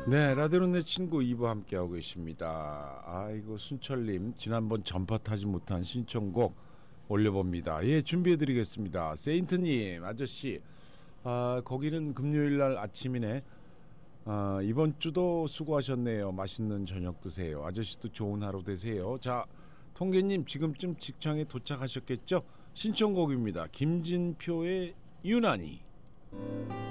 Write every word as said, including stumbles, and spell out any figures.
네, 라디오는 내 친구 이 부 함께하고 계십니다. 아이고 순철님 지난번 전파 타지 못한 신청곡 올려봅니다. 예, 준비해드리겠습니다. 세인트님 아저씨, 아, 거기는 금요일날 아침이네. 아, 이번 주도 수고하셨네요. 맛있는 저녁 드세요. 아저씨도 좋은 하루 되세요. 자, 통계님 지금쯤 직장에 도착하셨겠죠? 신청곡입니다. 김진표의 유난히.